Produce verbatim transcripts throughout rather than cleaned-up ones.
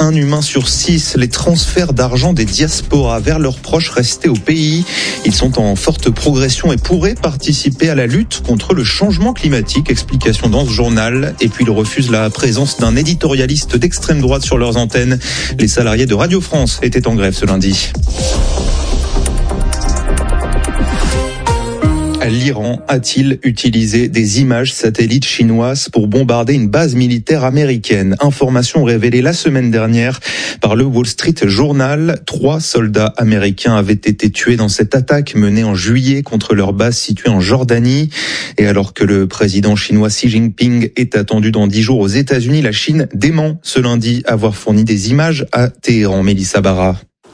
un humain sur six. Les transferts d'argent des diasporas vers leurs proches restés au pays. Ils sont en forte progression et pourraient participer à la lutte contre le changement climatique. Explication dans ce journal. Et puis ils refusent la présence d'un éditorialiste d'extrême droite sur leurs antennes. Les salariés de Radio France étaient en grève ce lundi. L'Iran a-t-il utilisé des images satellites chinoises pour bombarder une base militaire américaine? Information révélée la semaine dernière par le Wall Street Journal. Trois soldats américains avaient été tués dans cette attaque menée en juillet contre leur base située en Jordanie. Et alors que le président chinois Xi Jinping est attendu dans dix jours aux États-Unis, la Chine dément ce lundi avoir fourni des images à Téhéran. Mélissa Barra.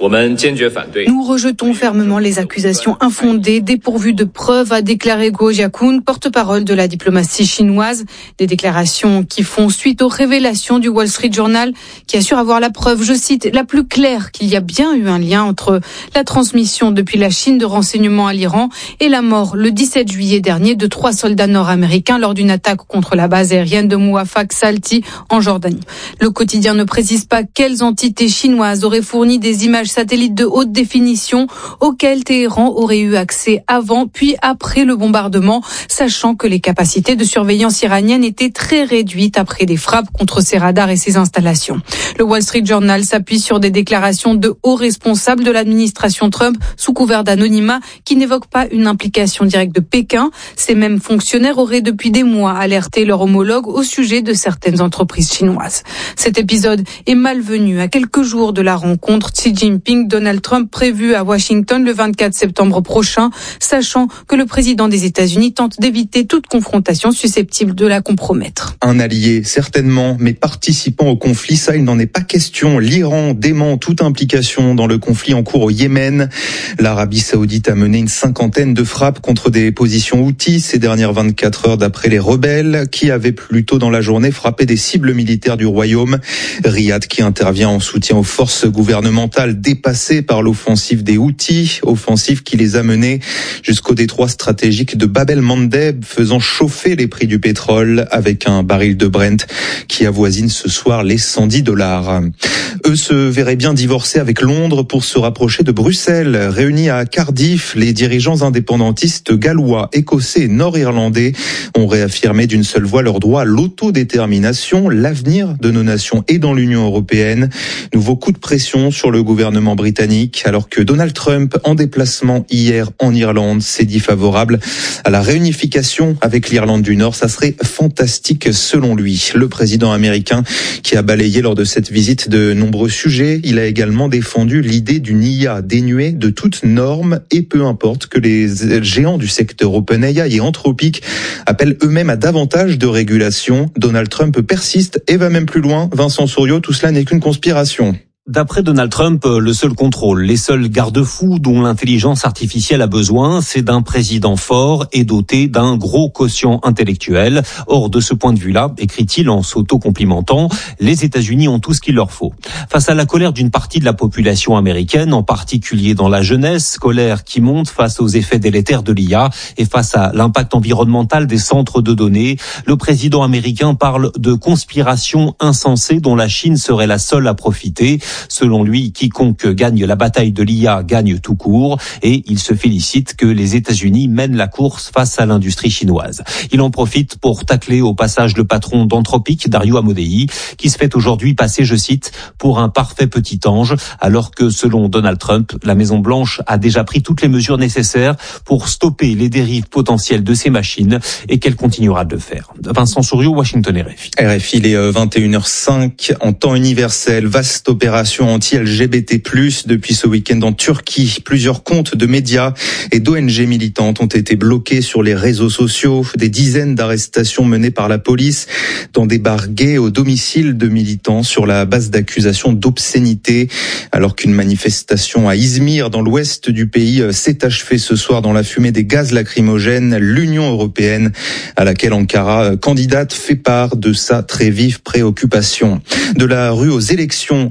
Nous rejetons fermement les accusations infondées, dépourvues de preuves, a déclaré Guo Jiakun, porte-parole de la diplomatie chinoise. Des déclarations qui font suite aux révélations du Wall Street Journal, qui assure avoir la preuve, je cite, la plus claire qu'il y a bien eu un lien entre la transmission depuis la Chine de renseignements à l'Iran et la mort le dix-sept juillet dernier de trois soldats nord-américains lors d'une attaque contre la base aérienne de Mouafaq Salti en Jordanie. Le quotidien ne précise pas quelles entités chinoises auraient fourni des images satellites de haute définition auxquels Téhéran aurait eu accès avant puis après le bombardement, sachant que les capacités de surveillance iraniennes étaient très réduites après des frappes contre ses radars et ses installations. Le Wall Street Journal s'appuie sur des déclarations de hauts responsables de l'administration Trump sous couvert d'anonymat qui n'évoquent pas une implication directe de Pékin. Ces mêmes fonctionnaires auraient depuis des mois alerté leur homologue au sujet de certaines entreprises chinoises. Cet épisode est malvenu à quelques jours de la rencontre Xi Jinping Donald Trump prévu à Washington le vingt-quatre septembre prochain, sachant que le président des États-Unis tente d'éviter toute confrontation susceptible de la compromettre. Un allié, certainement, mais participant au conflit, ça, il n'en est pas question. L'Iran dément toute implication dans le conflit en cours au Yémen. L'Arabie Saoudite a mené une cinquantaine de frappes contre des positions Houthis ces dernières vingt-quatre heures d'après les rebelles, qui avaient plus tôt dans la journée frappé des cibles militaires du royaume. Riyad qui intervient en soutien aux forces gouvernementales dépassés par l'offensive des Houthis, offensive qui les a menés jusqu'au détroit stratégique de Bab el-Mandeb, faisant chauffer les prix du pétrole avec un baril de Brent qui avoisine ce soir les cent dix dollars. Eux se verraient bien divorcer avec Londres pour se rapprocher de Bruxelles. Réunis à Cardiff, les dirigeants indépendantistes gallois, écossais et nord-irlandais ont réaffirmé d'une seule voix leur droit à l'autodétermination. L'avenir de nos nations est dans l'Union européenne. Nouveau coup de pression sur le gouvernement britannique, alors que Donald Trump, en déplacement hier en Irlande, s'est dit favorable à la réunification avec l'Irlande du Nord. Ça serait fantastique selon lui. Le président américain qui a balayé lors de cette visite de nombreux sujets, il a également défendu l'idée d'une I A dénuée de toute norme et peu importe que les géants du secteur OpenAI et Anthropic appellent eux-mêmes à davantage de régulation. Donald Trump persiste et va même plus loin. Vincent Souriau, tout cela n'est qu'une conspiration. D'après Donald Trump, le seul contrôle, les seuls garde-fous dont l'intelligence artificielle a besoin, c'est d'un président fort et doté d'un gros quotient intellectuel. Or, de ce point de vue-là, écrit-il en s'auto-complimentant, les États-Unis ont tout ce qu'il leur faut. Face à la colère d'une partie de la population américaine, en particulier dans la jeunesse, colère qui monte face aux effets délétères de l'I A et face à l'impact environnemental des centres de données, le président américain parle de conspiration insensée dont la Chine serait la seule à profiter. Selon lui, quiconque gagne la bataille de l'I A gagne tout court et il se félicite que les États-Unis mènent la course face à l'industrie chinoise. Il en profite pour tacler au passage le patron d'Anthropic, Dario Amodei, qui se fait aujourd'hui passer, je cite, pour un parfait petit ange, alors que selon Donald Trump, la Maison-Blanche a déjà pris toutes les mesures nécessaires pour stopper les dérives potentielles de ces machines et qu'elle continuera de le faire. Vincent Souriau, Washington R F I. R F I, il est vingt et une heures cinq en temps universel. Vaste opération anti-L G B T plus, depuis ce week-end en Turquie. Plusieurs comptes de médias et d'O N G militantes ont été bloqués sur les réseaux sociaux. Des dizaines d'arrestations menées par la police dans des bars gays au domicile de militants sur la base d'accusations d'obscénité. Alors qu'une manifestation à Izmir, dans l'ouest du pays, s'est achevée ce soir dans la fumée des gaz lacrymogènes, l'Union européenne, à laquelle Ankara, candidate, fait part de sa très vive préoccupation. De la rue aux élections en Serbie,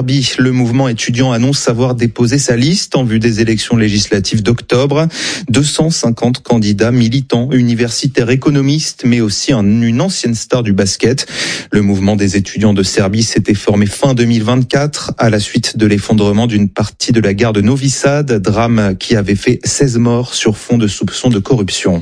Serbie, le mouvement étudiant annonce savoir déposer sa liste en vue des élections législatives d'octobre. deux cent cinquante candidats, militants, universitaires, économistes, mais aussi un, une ancienne star du basket. Le mouvement des étudiants de Serbie s'était formé fin deux mille vingt-quatre à la suite de l'effondrement d'une partie de la gare de Novi Sad, drame qui avait fait seize morts sur fond de soupçons de corruption.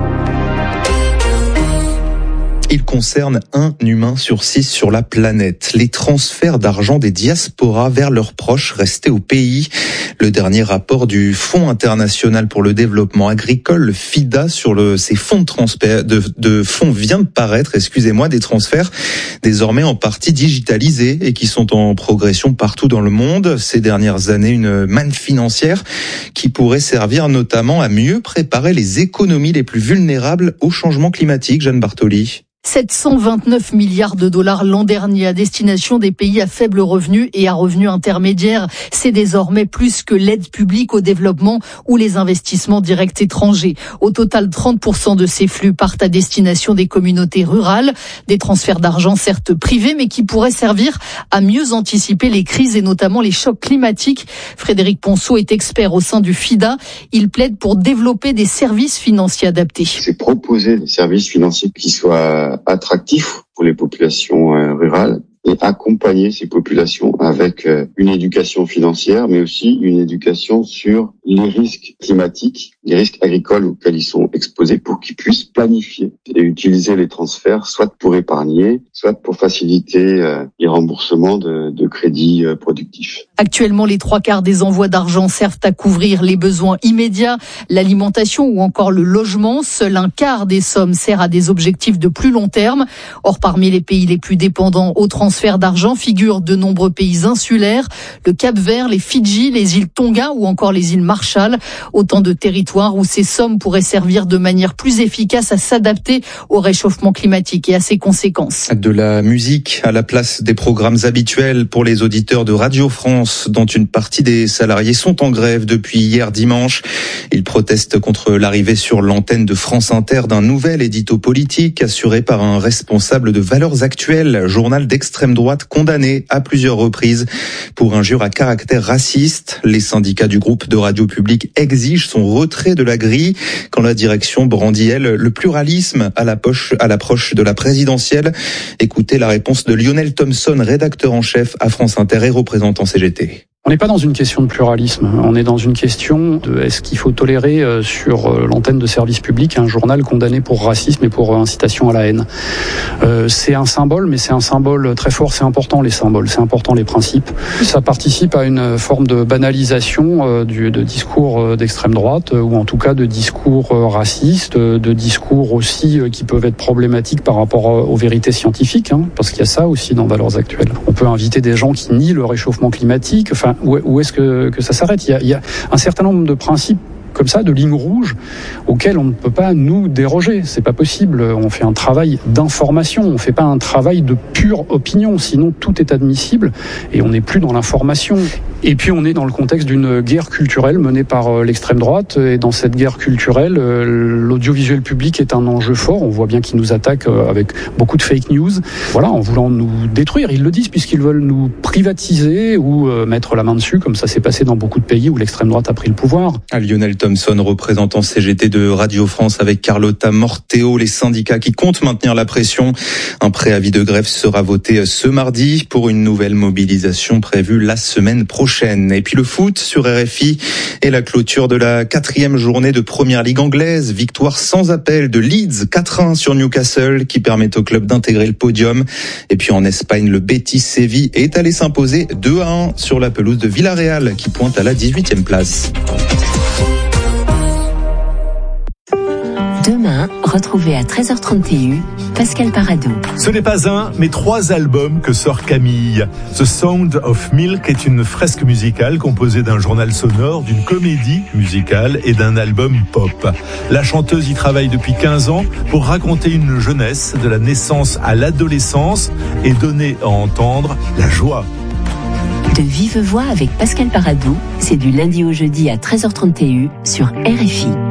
Il concerne un humain sur six sur la planète. Les transferts d'argent des diasporas vers leurs proches restés au pays. Le dernier rapport du Fonds international pour le développement agricole, le FIDA, sur le, ces fonds de transfert, de, de fonds vient de paraître, excusez-moi, des transferts désormais en partie digitalisés et qui sont en progression partout dans le monde. Ces dernières années, une manne financière qui pourrait servir notamment à mieux préparer les économies les plus vulnérables au changement climatique. Jeanne Bartoli. sept cent vingt-neuf milliards de dollars l'an dernier à destination des pays à faible revenu et à revenus intermédiaires. C'est désormais plus que l'aide publique au développement ou les investissements directs étrangers. Au total, trente pour cent de ces flux partent à destination des communautés rurales. Des transferts d'argent certes privés, mais qui pourraient servir à mieux anticiper les crises et notamment les chocs climatiques. Frédéric Ponceau est expert au sein du FIDA. Il plaide pour développer des services financiers adaptés. C'est proposer des services financiers qui soient attractif pour les populations rurales et accompagner ces populations avec une éducation financière, mais aussi une éducation sur les risques climatiques, les risques agricoles auxquels ils sont exposés pour qu'ils puissent planifier et utiliser les transferts, soit pour épargner, soit pour faciliter les remboursements de, de crédits productifs. Actuellement, les trois quarts des envois d'argent servent à couvrir les besoins immédiats, l'alimentation ou encore le logement. Seul un quart des sommes sert à des objectifs de plus long terme. Or, parmi les pays les plus dépendants au transfert d'argent figurent de nombreux pays insulaires, le Cap-Vert, les Fidji, les îles Tonga ou encore les îles Marshall. Autant de territoires où ces sommes pourraient servir de manière plus efficace à s'adapter au réchauffement climatique et à ses conséquences. De la musique à la place des programmes habituels pour les auditeurs de Radio France, dont une partie des salariés sont en grève depuis hier dimanche. Ils protestent contre l'arrivée sur l'antenne de France Inter d'un nouvel édito politique assuré par un responsable de Valeurs Actuelles, journal d'extrême droite condamné à plusieurs reprises pour injures à caractère raciste. Les syndicats du groupe de radio publique exigent son retrait de la grille quand la direction brandit, elle, le pluralisme à l'approche, à l'approche de la présidentielle. Écoutez la réponse de Lionel Thompson, rédacteur en chef à France Inter et représentant C G T. On n'est pas dans une question de pluralisme, on est dans une question de est-ce qu'il faut tolérer sur l'antenne de service public un journal condamné pour racisme et pour incitation à la haine. Euh, c'est un symbole, mais c'est un symbole très fort, c'est important les symboles, c'est important les principes. Ça participe à une forme de banalisation du, de discours d'extrême droite, ou en tout cas de discours racistes, de discours aussi qui peuvent être problématiques par rapport aux vérités scientifiques, hein, parce qu'il y a ça aussi dans Valeurs Actuelles. On peut inviter des gens qui nient le réchauffement climatique, enfin, Où, où est-ce que, que ça s'arrête ? il y, a, il y a un certain nombre de principes comme ça, de lignes rouges, auxquelles on ne peut pas nous déroger. C'est pas possible. On fait un travail d'information, on fait pas un travail de pure opinion, sinon tout est admissible et on n'est plus dans l'information. Et puis on est dans le contexte d'une guerre culturelle menée par l'extrême droite, et dans cette guerre culturelle, l'audiovisuel public est un enjeu fort. On voit bien qu'ils nous attaquent avec beaucoup de fake news, voilà, en voulant nous détruire. Ils le disent puisqu'ils veulent nous privatiser ou mettre la main dessus, comme ça s'est passé dans beaucoup de pays où l'extrême droite a pris le pouvoir. À Lionel Thompson, représentant C G T de Radio France avec Carlotta Morteo, les syndicats qui comptent maintenir la pression. Un préavis de grève sera voté ce mardi pour une nouvelle mobilisation prévue la semaine prochaine. Et puis le foot sur R F I et la clôture de la quatrième journée de Première Ligue anglaise. Victoire sans appel de Leeds quatre un sur Newcastle qui permet au club d'intégrer le podium. Et puis en Espagne, le Betis Séville est allé s'imposer deux à un sur la pelouse de Villarreal qui pointe à la dix-huitième place. Demain, retrouvez à treize heures trente et un Pascal Paradou. Ce n'est pas un, mais trois albums que sort Camille. The Sound of Milk est une fresque musicale composée d'un journal sonore, d'une comédie musicale et d'un album pop. La chanteuse y travaille depuis quinze ans pour raconter une jeunesse de la naissance à l'adolescence et donner à entendre la joie. De vive voix avec Pascal Paradou, c'est du lundi au jeudi à treize heures trente et un sur R F I.